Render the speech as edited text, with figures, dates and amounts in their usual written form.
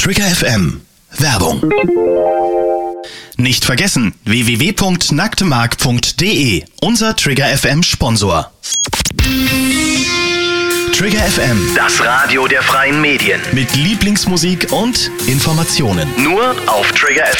Trigger FM. Werbung. Nicht vergessen, www.nacktemark.de, unser Trigger FM Sponsor. Trigger FM, das Radio der freien Medien. Mit Lieblingsmusik und Informationen. Nur auf Trigger FM.